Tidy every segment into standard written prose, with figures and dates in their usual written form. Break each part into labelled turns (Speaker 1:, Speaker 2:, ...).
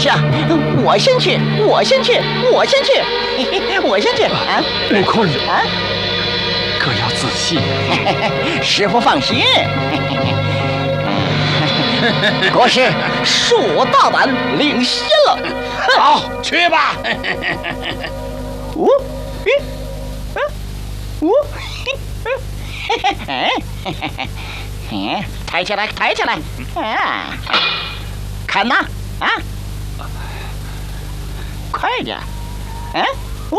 Speaker 1: 下，我先去，我先去，我先去，我先去啊！
Speaker 2: 悟空
Speaker 1: 啊，
Speaker 2: 可要仔细。
Speaker 1: 师傅放心。国师，恕我大胆领先了。
Speaker 3: 好，去吧。
Speaker 1: 呜，呜，抬起来，抬起来，啊，看呐，啊，快点，啊，呜，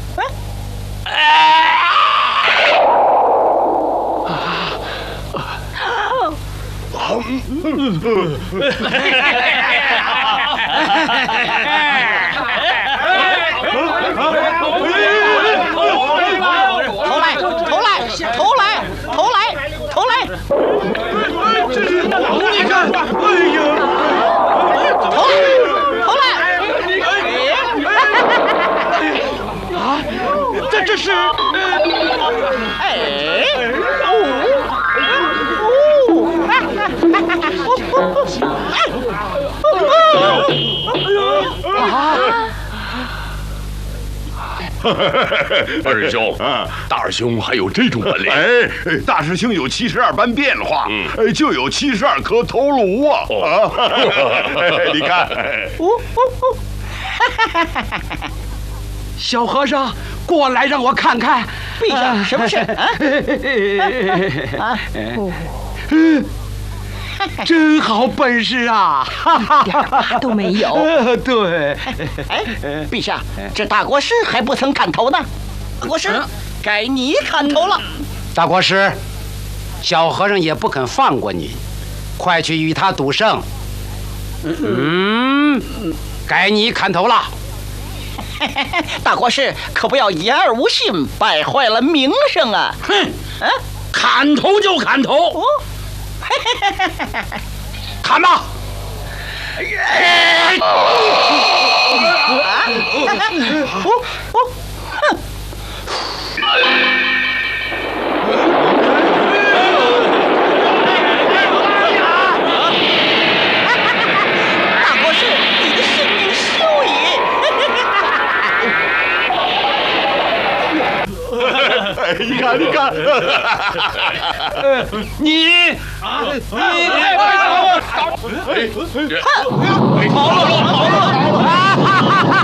Speaker 1: 投来，投来，投来，投来，投来！
Speaker 3: 这是，你看，哎呀，
Speaker 1: 投来，投来！
Speaker 3: 啊，这是，
Speaker 1: 哎，
Speaker 4: 二师兄，大师兄还有这种本领？
Speaker 5: 哎，大师兄有72般变化，就有72颗头颅啊！你看，
Speaker 2: 小和尚，过来让我看看。
Speaker 1: 陛下，什么事？
Speaker 2: 真好本事啊！
Speaker 6: 点疤都没有。
Speaker 2: 对。
Speaker 1: 哎，陛下，这大国师还不曾砍头呢。大国师，该你砍头了。
Speaker 7: 大国师，小和尚也不肯放过你，快去与他赌胜。该你砍头了。
Speaker 1: 大国师可不要言而无信，败坏了名声啊！
Speaker 3: 哼，砍头就砍头。
Speaker 7: 砍吧！
Speaker 1: 大国师，你的性命休矣！
Speaker 5: 你看，你看，
Speaker 2: 你
Speaker 4: 跑了！